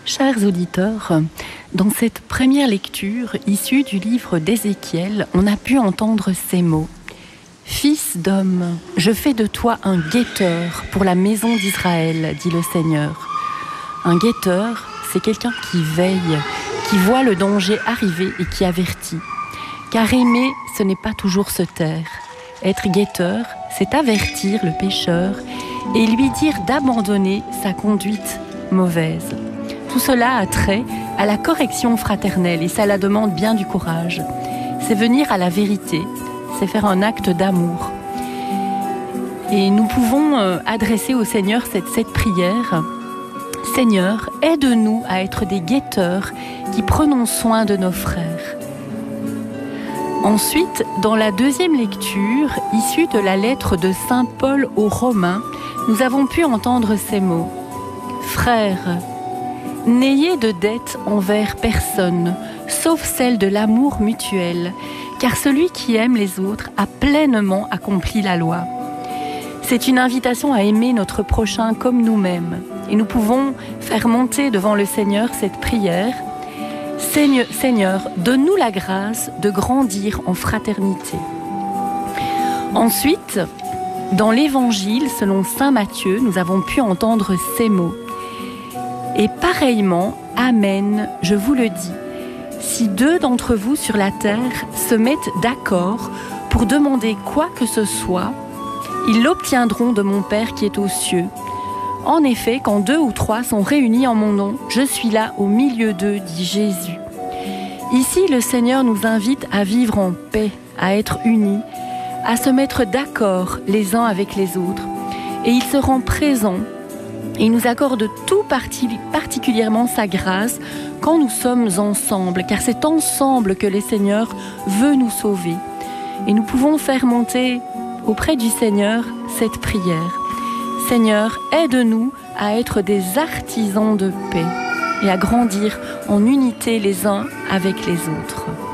Chers auditeurs, dans cette première lecture issue du livre d'Ézéchiel, on a pu entendre ces mots. « Fils d'homme, je fais de toi un guetteur pour la maison d'Israël, dit le Seigneur. » Un guetteur, c'est quelqu'un qui veille, qui voit le danger arriver et qui avertit. Car aimer, ce n'est pas toujours se taire. Être guetteur, c'est avertir le pécheur et lui dire d'abandonner sa conduite mauvaise. Tout cela a trait à la correction fraternelle et ça la demande bien du courage. C'est venir à la vérité, c'est faire un acte d'amour. Et nous pouvons adresser au Seigneur cette prière. Seigneur, aide-nous à être des guetteurs qui prenons soin de nos frères. Ensuite, dans la deuxième lecture, issue de la lettre de Saint Paul aux Romains, nous avons pu entendre ces mots. Frères, n'ayez de dette envers personne, sauf celle de l'amour mutuel, car celui qui aime les autres a pleinement accompli la loi. C'est une invitation à aimer notre prochain comme nous-mêmes. Et nous pouvons faire monter devant le Seigneur cette prière. Seigneur, donne-nous la grâce de grandir en fraternité. Ensuite, dans l'Évangile, selon saint Matthieu, nous avons pu entendre ces mots. Et pareillement, Amen, je vous le dis, si deux d'entre vous sur la terre se mettent d'accord pour demander quoi que ce soit, ils l'obtiendront de mon Père qui est aux cieux. En effet, quand 2 ou 3 sont réunis en mon nom, je suis là au milieu d'eux, dit Jésus. Ici, le Seigneur nous invite à vivre en paix, à être unis, à se mettre d'accord les uns avec les autres. Et il se rend présent et il nous accorde tout particulièrement sa grâce quand nous sommes ensemble, car c'est ensemble que le Seigneur veut nous sauver. Et nous pouvons faire monter auprès du Seigneur cette prière. Seigneur, aide-nous à être des artisans de paix et à grandir en unité les uns avec les autres.